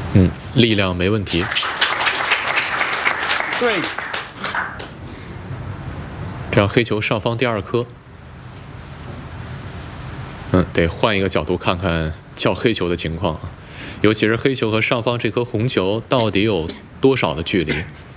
力量没问题。 对。 这样黑球上方第2颗。得换一个角度看看叫黑球的情况啊，尤其是黑球和上方这颗红球到底有多少的距离。